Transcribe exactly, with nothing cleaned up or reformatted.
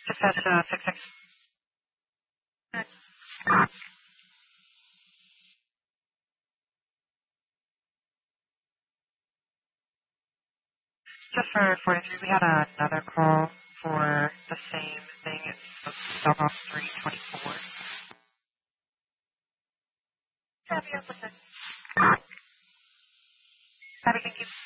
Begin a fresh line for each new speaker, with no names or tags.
Just at uh, six six. Just for forty-three, we had another call for the same thing. It's South off three twenty-four. Have you? Have you?